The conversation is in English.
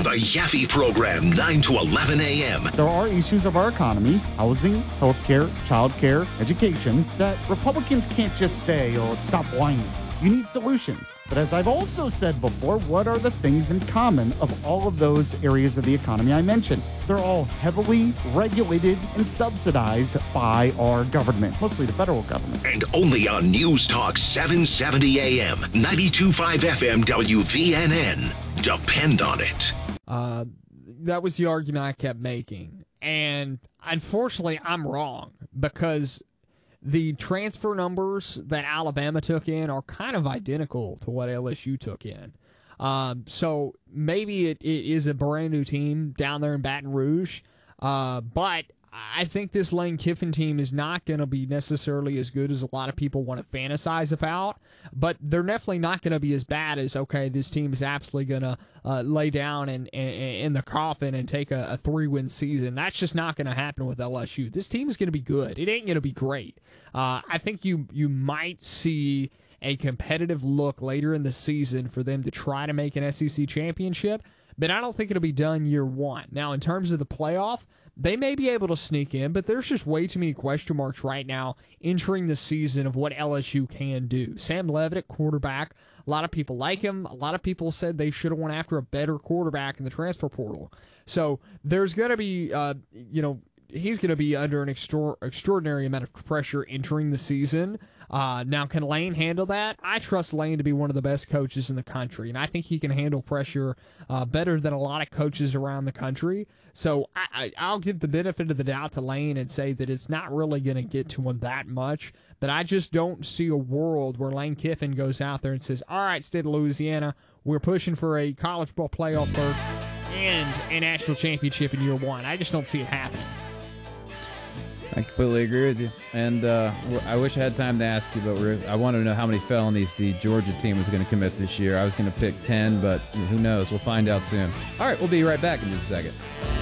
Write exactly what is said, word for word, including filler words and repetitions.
The Yaffe Program, nine to eleven a.m. There are issues of our economy, housing, healthcare, childcare, education, that Republicans can't just say, oh, stop whining. You need solutions. But as I've also said before, what are the things in common of all of those areas of the economy I mentioned? They're all heavily regulated and subsidized by our government, mostly the federal government. And only on News Talk seven seventy a.m., ninety-two point five F M W V N N. Depend on it. Uh, that was the argument I kept making. And unfortunately, I'm wrong because the transfer numbers that Alabama took in are kind of identical to what L S U took in. Um, so maybe it, it is a brand new team down there in Baton Rouge, uh, but I think this Lane Kiffin team is not going to be necessarily as good as a lot of people want to fantasize about, but they're definitely not going to be as bad as, okay, this team is absolutely going to uh, lay down in, in, in the coffin and take a, a three-win season. That's just not going to happen with L S U. This team is going to be good. It ain't going to be great. Uh, I think you you might see a competitive look later in the season for them to try to make an S E C championship, but I don't think it'll be done year one. Now, in terms of the playoff, they may be able to sneak in, but there's just way too many question marks right now entering the season of what L S U can do. Sam Levitt at quarterback, a lot of people like him. A lot of people said they should have went after a better quarterback in the transfer portal. So there's going to be, uh, you know, he's going to be under an extra- extraordinary amount of pressure entering the season. Uh, now, can Lane handle that? I trust Lane to be one of the best coaches in the country, and I think he can handle pressure uh, better than a lot of coaches around the country. So I, I, I'll give the benefit of the doubt to Lane and say that it's not really going to get to him that much, but I just don't see a world where Lane Kiffin goes out there and says, all right, state of Louisiana, we're pushing for a college ball playoff berth and a national championship in year one. I just don't see it happening. I completely agree with you. And uh, I wish I had time to ask you, but we're, I wanted to know how many felonies the Georgia team was going to commit this year. I was going to pick ten, but who knows? We'll find out soon. All right, we'll be right back in just a second.